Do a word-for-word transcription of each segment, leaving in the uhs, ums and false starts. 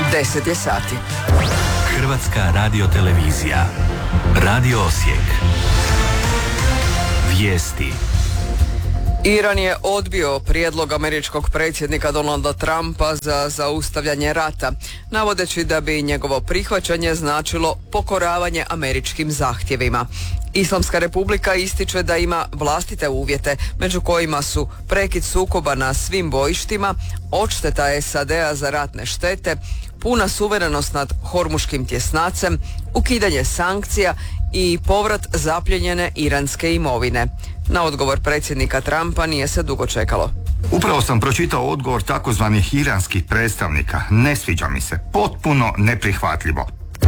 deset je sati. Hrvatska radiotelevizija. Radio Osijek. Vijesti. Iran je odbio prijedlog američkog predsjednika Donalda Trumpa za zaustavljanje rata, navodeći da bi njegovo prihvaćanje značilo pokoravanje američkim zahtjevima. Islamska republika ističe da ima vlastite uvjete, među kojima su prekid sukoba na svim bojištima, odšteta S A D-a za ratne štete, puna suverenost nad Hormuškim tjesnacem, ukidanje sankcija i povrat zapljenjene iranske imovine. Na odgovor predsjednika Trumpa nije se dugo čekalo. Upravo sam pročitao odgovor takozvanih iranskih predstavnika. Ne sviđa mi se. Potpuno neprihvatljivo.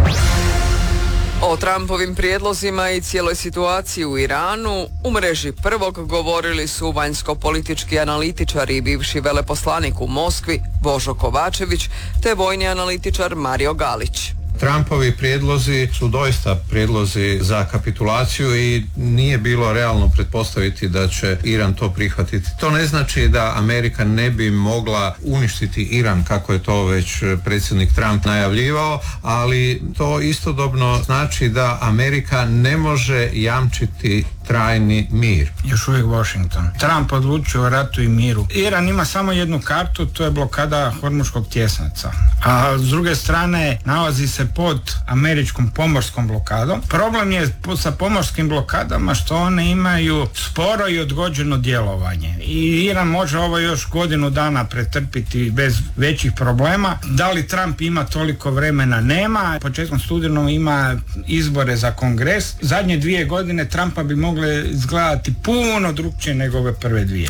O Trumpovim prijedlozima i cijeloj situaciji u Iranu u mreži Prvog govorili su vanjsko-politički analitičar i bivši veleposlanik u Moskvi Božo Kovačević te vojni analitičar Mario Galić. Trumpovi prijedlozi su doista prijedlozi za kapitulaciju i nije bilo realno pretpostaviti da će Iran to prihvatiti. To ne znači da Amerika ne bi mogla uništiti Iran kako je to već predsjednik Trump najavljivao, ali to istodobno znači da Amerika ne može jamčiti trajni mir. Još uvijek Washington. Trump odlučio o ratu i miru. Iran ima samo jednu kartu, to je blokada Hormuškog tjesnaca. A s druge strane nalazi se pod američkom pomorskom blokadom. Problem je sa pomorskim blokadama što one imaju sporo i odgođeno djelovanje. I Iran može ovo još godinu dana pretrpiti bez većih problema. Da li Trump ima toliko vremena? Nema. Početkom studenog ima izbore za kongres. Zadnje dvije godine Trumpa bi mogle izgledati puno drukčije nego ove prve dvije.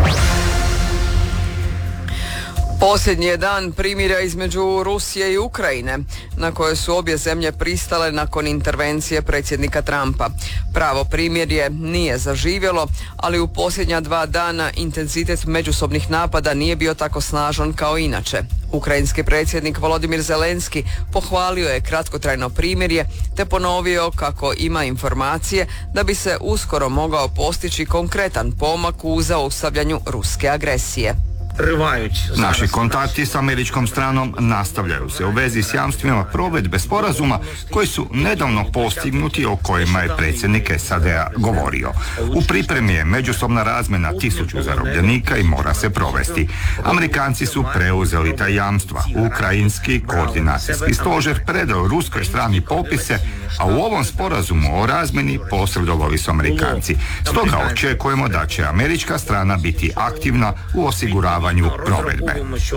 Posljednji je dan primirja između Rusije i Ukrajine, na koje su obje zemlje pristale nakon intervencije predsjednika Trumpa. Pravo primirje nije zaživjelo, ali u posljednja dva dana intenzitet međusobnih napada nije bio tako snažan kao inače. Ukrajinski predsjednik Volodimir Zelenski pohvalio je kratkotrajno primirje te ponovio kako ima informacije da bi se uskoro mogao postići konkretan pomak u zaustavljanju ruske agresije. Naši kontakti s američkom stranom nastavljaju se u vezi s jamstvima provedbe sporazuma koji su nedavno postignuti o kojima je predsjednik S A D-a govorio. U pripremi je međusobna razmjena tisuću zarobljenika i mora se provesti. Amerikanci su preuzeli ta jamstva. Ukrajinski koordinacijski stožer predao ruskoj strani popise, a u ovom sporazumu o razmjeni posredovali su Amerikanci. Stoga očekujemo da će američka strana biti aktivna u osiguravanju provedbe.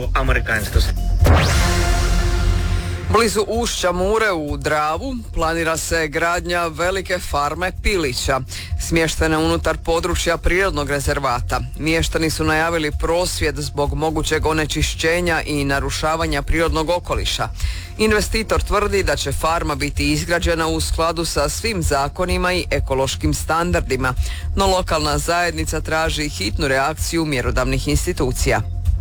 Blizu ušća Mure u Dravu planira se gradnja velike farme pilića, smještene unutar područja prirodnog rezervata. Mještani su najavili prosvjed zbog mogućeg onečišćenja i narušavanja prirodnog okoliša. Investitor tvrdi da će farma biti izgrađena u skladu sa svim zakonima i ekološkim standardima, no lokalna zajednica traži hitnu reakciju mjerodavnih institucija.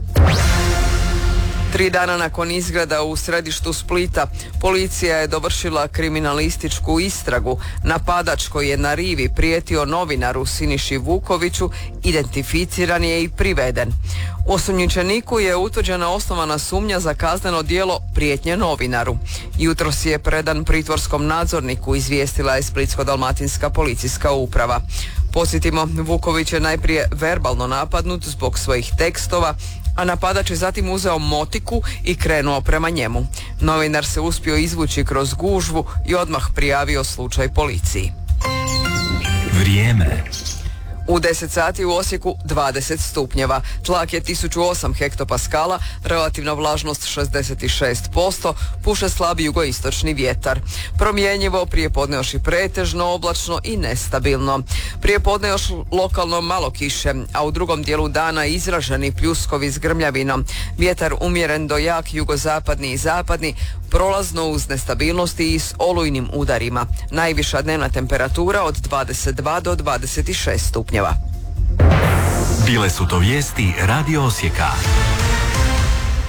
Tri dana nakon izgreda u središtu Splita, policija je dovršila kriminalističku istragu. Napadač koji je na rivi prijetio novinaru Siniši Vukoviću identificiran je i priveden. Osumnjičeniku je utvrđena osnovana sumnja za kazneno djelo prijetnje novinaru. Jutros je predan pritvorskom nadzorniku, izvijestila je Splitsko-dalmatinska policijska uprava. Podsjetimo, Vuković je najprije verbalno napadnut zbog svojih tekstova, a napadač je zatim uzeo motiku i krenuo prema njemu. Novinar se uspio izvući kroz gužvu i odmah prijavio slučaj policiji. Vrijeme. U deset sati u Osijeku dvadeset stupnjeva, tlak je tisuću osam hektopaskala, relativna vlažnost šezdeset šest posto, puše slabi jugoistočni vjetar. Promjenjivo, prijepodne još i pretežno, oblačno i nestabilno. Prijepodne još lokalno malo kiše, a u drugom dijelu dana izraženi pljuskovi s grmljavinom. Vjetar umjeren do jak jugozapadni i zapadni, prolazno uz nestabilnosti i s olujnim udarima. Najviša dnevna temperatura od dvadeset dva do dvadeset šest stupnjeva. Bile su to vijesti Radio Osijeka.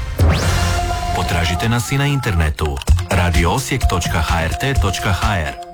Potražite nas i na internetu radio osijek točka h r t točka h r.